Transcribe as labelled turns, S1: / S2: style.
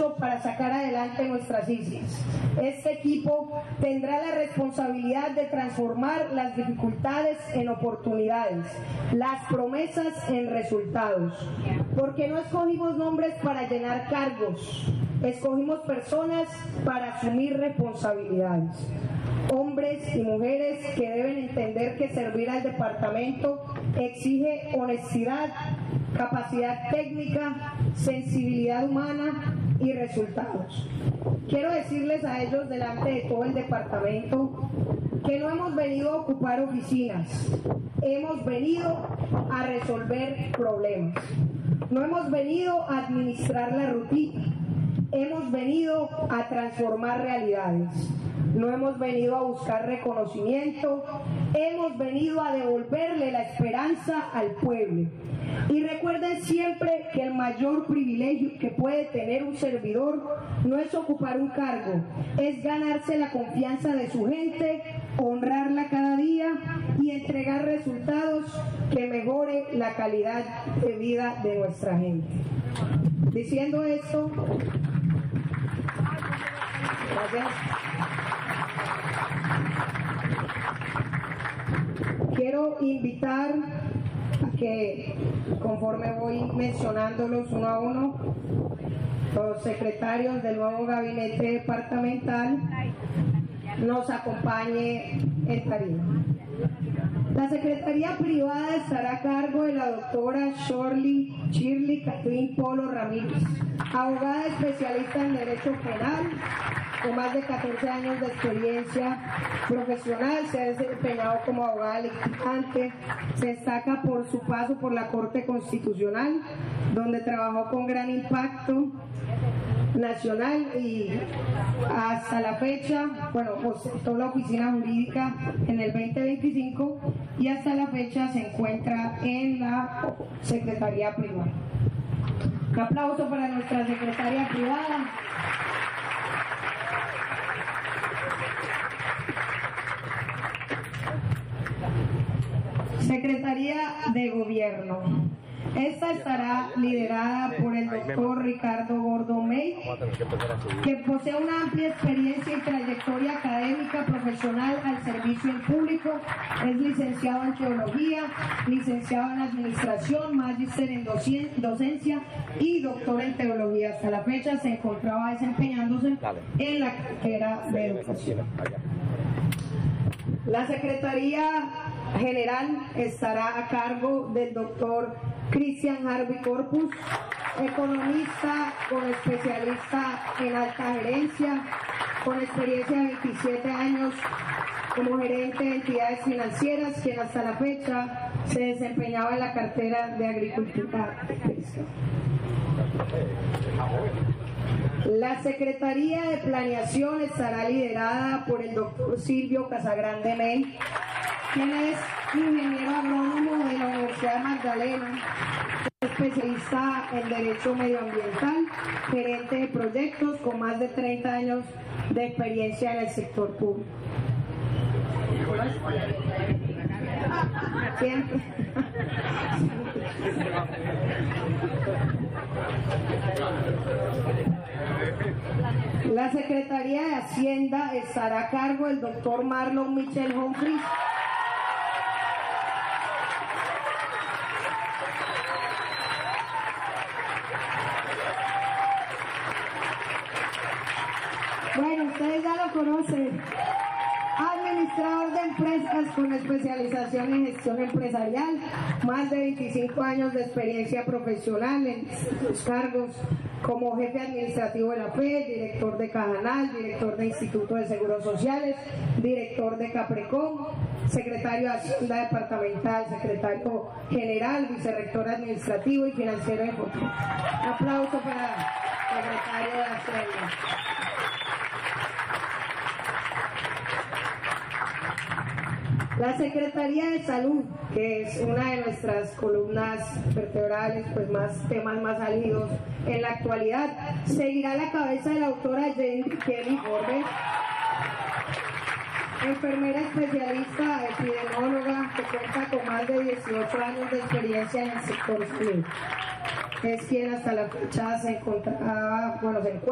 S1: esfuerzo para sacar adelante nuestras islas. Este equipo tendrá la responsabilidad de transformar las dificultades en oportunidades, las promesas en resultados, porque no escogimos nombres para llenar cargos, escogimos personas para asumir responsabilidades. Hombres y mujeres que deben entender que servir al departamento exige honestidad, capacidad técnica, sensibilidad humana y resultados. Quiero decirles a ellos delante de todo el departamento que no hemos venido a ocupar oficinas, hemos venido a resolver problemas. No hemos venido a administrar la rutina, hemos venido a transformar realidades. No hemos venido a buscar reconocimiento, hemos venido a devolverle la esperanza al pueblo. Y recuerden siempre que el mayor privilegio que puede tener un servidor no es ocupar un cargo, es ganarse la confianza de su gente, honrarla cada día y entregar resultados que mejore la calidad de vida de nuestra gente. Diciendo esto, gracias. Quiero invitar a que, conforme voy mencionándolos uno a uno, los secretarios del nuevo gabinete departamental nos acompañe en tarima. La Secretaría Privada estará a cargo de la doctora Shirley Catherine Polo Ramírez, abogada especialista en Derecho Penal, con más de 14 años de experiencia profesional. Se ha desempeñado como abogada litigante, se destaca por su paso por la Corte Constitucional, donde trabajó con gran impacto nacional y hasta la fecha, bueno, ostentó la oficina jurídica en el 2025 y hasta la fecha se encuentra en la Secretaría Privada. Un aplauso para nuestra Secretaría Privada. Secretaría de Gobierno. Esta estará liderada por el doctor Ricardo Gordo May, que posee una amplia experiencia y trayectoria académica profesional al servicio en público. Es licenciado en Teología, licenciado en Administración, magíster en Docencia y doctor en Teología. Hasta la fecha se encontraba desempeñándose en la cartera de Educación. La Secretaría General estará a cargo del doctor Cristian Harvey Corpus, economista con especialista en alta gerencia, con experiencia de 27 años como gerente de entidades financieras, quien hasta la fecha se desempeñaba en la cartera de Agricultura y Pesca. La Secretaría de Planeación estará liderada por el doctor Silvio Casagrande May, quien es ingeniero agrónomo de la Universidad Magdalena, especialista en Derecho Medioambiental, gerente de proyectos con más de 30 años de experiencia en el sector público. Siempre. La Secretaría de Hacienda estará a cargo del doctor Marlon Michel Humphries, bueno, ustedes ya lo conocen, administrador de empresas con especialización en gestión empresarial, más de 25 años de experiencia profesional en los cargos como jefe administrativo de la FED, director de Cajanal, director de Instituto de Seguros Sociales, director de Caprecom, secretario de Hacienda Departamental, secretario general, vicerrector administrativo y financiero de Fortuna. Un aplauso para el secretario de Hacienda. La Secretaría de Salud, que es una de nuestras columnas vertebrales, pues temas más álgidos en la actualidad, seguirá a la cabeza de la doctora Kelly Forbes, enfermera especialista, epidemióloga, que cuenta con más de 18 años de experiencia en el sector salud. Es quien hasta la fecha se encuentra